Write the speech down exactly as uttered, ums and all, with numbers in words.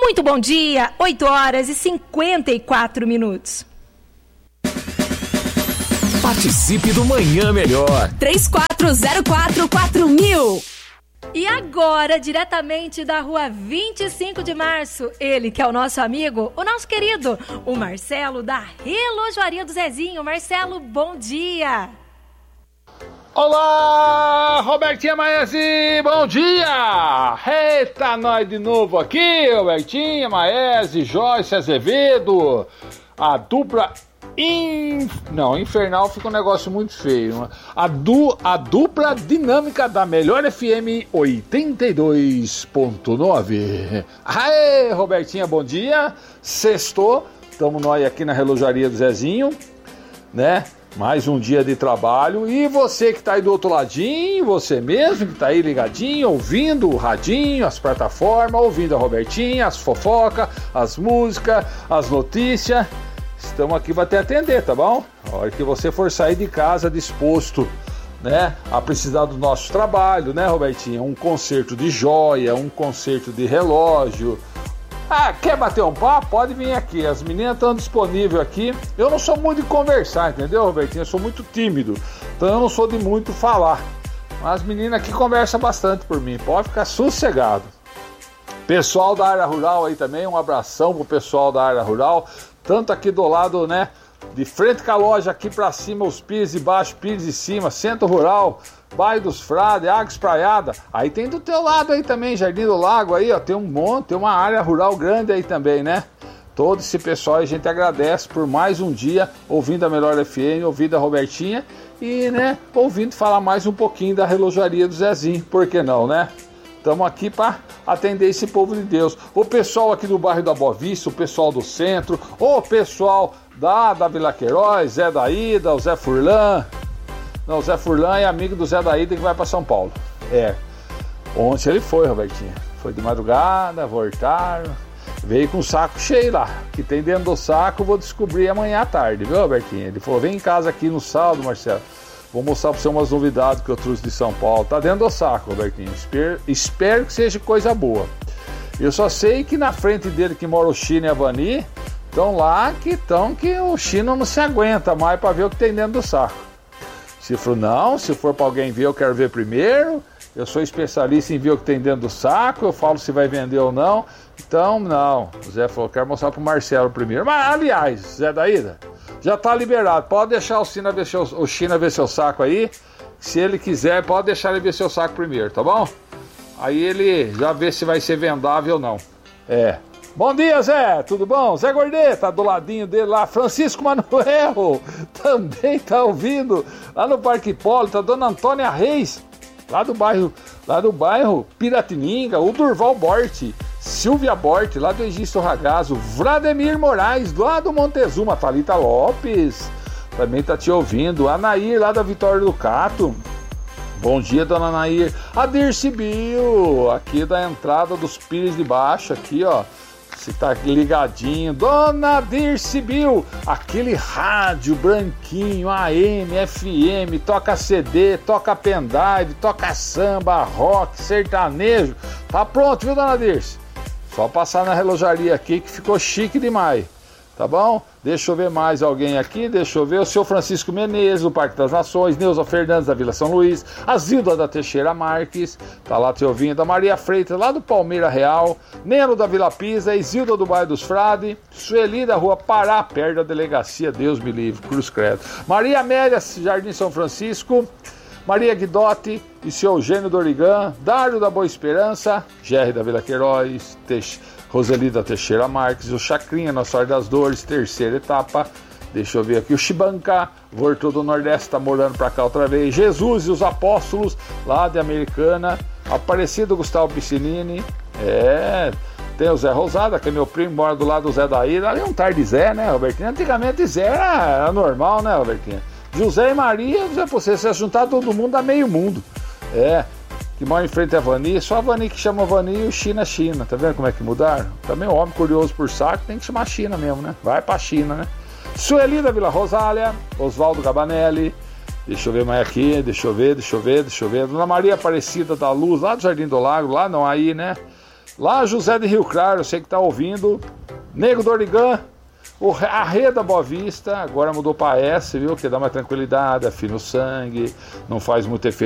Muito bom dia, oito horas e cinquenta e quatro minutos. Participe do Manhã Melhor. três quatro zero quatro quatro mil. E agora, diretamente da rua vinte e cinco de março, ele que é o nosso amigo, o nosso querido, o Marcelo da Relojoaria do Zezinho. Marcelo, bom dia! Olá, Robertinha Maese, bom dia! Eita, nós de novo aqui, Robertinha Maese, Joyce Azevedo, a dupla... In... Não, infernal fica um negócio muito feio. A, du... a dupla dinâmica da Melhor F M oitenta e dois ponto nove. Aê, Robertinha, bom dia. Sextou, estamos nós aqui na Relojaria do Zezinho, né? Mais um dia de trabalho. E você que tá aí do outro ladinho, você mesmo que tá aí ligadinho, ouvindo o radinho, as plataformas, ouvindo a Robertinha, as fofocas, as músicas, as notícias. Estamos aqui para te atender, tá bom? A hora que você for sair de casa disposto, né, a precisar do nosso trabalho, né, Robertinha? Um conserto de joia, um conserto de relógio. Ah, quer bater um papo? Pode vir aqui. As meninas estão disponíveis aqui. Eu não sou muito de conversar, entendeu, Robertinha? Eu sou muito tímido, então eu não sou de muito falar. Mas as meninas aqui conversam bastante por mim. Pode ficar sossegado. Pessoal da área rural aí também, um abração pro pessoal da área rural. Tanto aqui do lado, né, de frente com a loja, aqui pra cima, os Pires de baixo, Pires de cima, Centro Rural, Bairro dos Frades, Água Espraiada. Aí tem do teu lado aí também, Jardim do Lago aí, ó, tem um monte, tem uma área rural grande aí também, né? Todo esse pessoal, a gente agradece por mais um dia ouvindo a Melhor F M, ouvindo a Robertinha e, né, ouvindo falar mais um pouquinho da Relojaria do Zezinho, por que não, né? Estamos aqui para atender esse povo de Deus. O pessoal aqui do bairro da Boa Vista, o pessoal do centro, o pessoal da, da Vila Queiroz, Zé da Ida, o Zé Furlan. Não, o Zé Furlan é amigo do Zé da Ida que vai para São Paulo. É. Ontem ele foi, Robertinha. Foi de madrugada, voltaram. Veio com o saco cheio lá. Que tem dentro do saco, vou descobrir amanhã à tarde, viu, Robertinha? Ele falou, vem em casa aqui no sábado, Marcelo. Vou mostrar para você umas novidades que eu trouxe de São Paulo. Tá dentro do saco, Robertinho. Espero, espero que seja coisa boa. Eu só sei que na frente dele que mora o Chino e a Vani, estão lá que estão que o Chino não se aguenta mais para ver o que tem dentro do saco. Se for não, se for para alguém ver, eu quero ver primeiro. Eu sou especialista em ver o que tem dentro do saco. Eu falo se vai vender ou não. Então, não. O Zé falou, quero mostrar pro Marcelo primeiro. Mas, aliás, Zé da Ida, já tá liberado. Pode deixar o China ver seu, o China ver seu saco aí. Se ele quiser, pode deixar ele ver seu saco primeiro, tá bom? Aí ele já vê se vai ser vendável ou não. É. Bom dia, Zé. Tudo bom? Zé Gordeta, do ladinho dele lá. Francisco Manuel também tá ouvindo. Lá no Parque Hipólito, a dona Antônia Reis, lá do bairro, lá do bairro Piratininga, o Durval Borte, Silvia Borte, lá do Egisto Ragazzo, Vladimir Moraes, lá do Montezuma, Thalita Lopes, também tá te ouvindo, a Nair, lá da Vitória do Cato, bom dia, dona Nair, a Dirce Bill, aqui da entrada dos Pires de Baixo, aqui, ó, você tá ligadinho, dona Dirce Bill, aquele rádio branquinho, A M, F M, toca C D, toca pendrive, toca samba, rock, sertanejo, tá pronto, viu, dona Dirce? Só passar na relojaria aqui que ficou chique demais, tá bom? Deixa eu ver mais alguém aqui, deixa eu ver o seu Francisco Menezes, do Parque das Nações, Neuza Fernandes, da Vila São Luís, a Zilda da Teixeira Marques, tá lá te ouvindo, a Maria Freitas, lá do Palmeira Real, Neno da Vila Pisa, Isilda do Bairro dos Frades, Sueli da Rua Pará, perto da delegacia, Deus me livre, Cruz Credo, Maria Amélia, Jardim São Francisco, Maria Guidotti e seu Eugênio Dorigan, Dário da Boa Esperança, Gerry da Vila Queiroz, Teix... Roseli da Teixeira Marques, o Chacrinha, Nossa Senhora das Dores, terceira etapa, deixa eu ver aqui, o Chibanca, voltou do Nordeste, tá morando pra cá outra vez, Jesus e os Apóstolos, lá de Americana, Aparecido Gustavo Piscinini, é, tem o Zé Rosada, que é meu primo, mora do lado do Zé da Ida, ali é um tarde Zé, né, Robertinho? Antigamente Zé era, era normal, né, Robertinho? José e Maria, Zé, você se juntar todo mundo dá meio mundo, é, que mora em frente à Vani, só a Vani que chama Vani e o China China, tá vendo como é que mudaram? Também o homem curioso por saco tem que chamar China mesmo, né? Vai pra China, né? Sueli da Vila Rosália, Oswaldo Gabanelli, deixa eu ver mais aqui, deixa eu ver, deixa eu ver, deixa eu ver, Dona Maria Aparecida da Luz, lá do Jardim do Lago, lá não, aí, né? Lá José de Rio Claro, você que tá ouvindo. Nego do Origã. O Arreda Boa Vista, agora mudou para S, viu? Que dá uma tranquilidade, afina o sangue, não faz muito efeito